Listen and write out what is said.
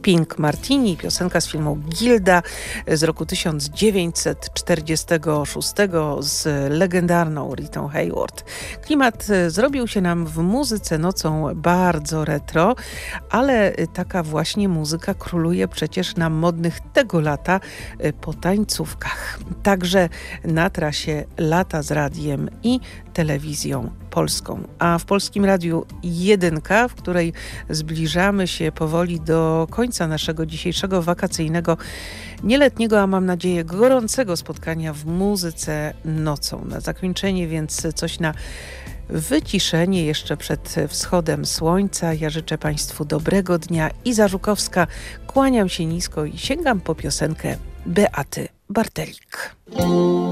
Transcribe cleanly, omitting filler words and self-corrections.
Pink Martini, piosenka z filmu Gilda z roku 1946 z legendarną Ritą Hayworth. Klimat zrobił się nam w muzyce nocą bardzo retro, ale taka właśnie muzyka króluje przecież na modnych tego lata potańcówkach. Także na trasie lata z radiem i telewizją polską. A w Polskim Radiu Jedynka, w której zbliżamy się powoli do końca naszego dzisiejszego wakacyjnego, nieletniego, a mam nadzieję gorącego spotkania w muzyce nocą. Na zakończenie więc coś na wyciszenie jeszcze przed wschodem słońca. Ja życzę Państwu dobrego dnia. Iza Żukowska, kłaniam się nisko i sięgam po piosenkę Beaty Bartelik.